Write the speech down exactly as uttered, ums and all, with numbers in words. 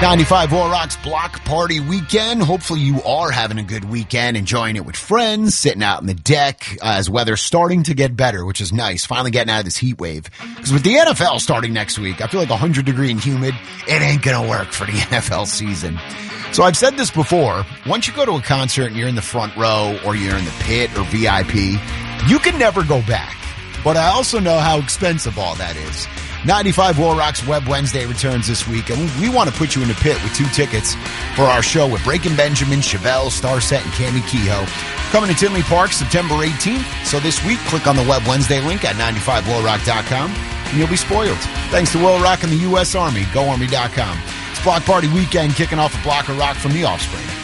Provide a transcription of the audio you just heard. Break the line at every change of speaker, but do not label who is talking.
ninety-five War Rock's Block Party Weekend. Hopefully you are having a good weekend, enjoying it with friends, sitting out in the deck uh, as weather's starting to get better, which is nice. Finally getting out of this heat wave. Because with the N F L starting next week, I feel like one hundred degree and humid, it ain't going to work for the N F L season. So I've said this before. Once you go to a concert and you're in the front row or you're in the pit or V I P, you can never go back. But I also know how expensive all that is. ninety-five War Rock's Web Wednesday returns this week, and we want to put you in the pit with two tickets for our show with Breaking Benjamin, Chevelle, Starset, and Cami Kehoe. Coming to Tinley Park September eighteenth. So this week, click on the Web Wednesday link at ninety-five war rock dot com, and you'll be spoiled. Thanks to Will Rock and the U S Army. Go Army dot com. It's Block Party Weekend, kicking off a block of rock from The Offspring.